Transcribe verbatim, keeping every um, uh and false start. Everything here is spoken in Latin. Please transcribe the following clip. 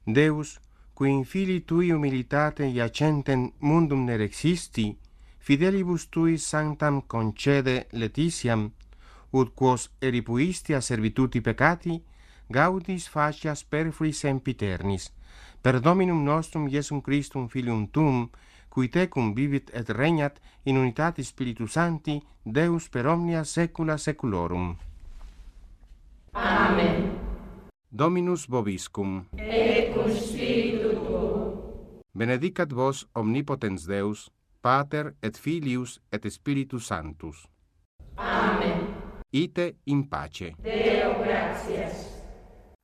Deus, qui in filii tui humilitate iacentem mundum nerexisti, fidelibus tui sanctam concede letitiam, ut quos eripuisti a servituti peccati, gaudis facias perfui sempiternis, per Dominum nostrum Iesum Christum Filium Tuum, qui tecum vivit et regnat in unitatis Spiritus Sancti, Deus per omnia saecula saeculorum. Amen. Dominus vobiscum. Et cum spiritu tuo. Benedicat vos omnipotens Deus, Pater et Filius et Spiritus Sanctus. Amen. Ite in pace. Deo gratias.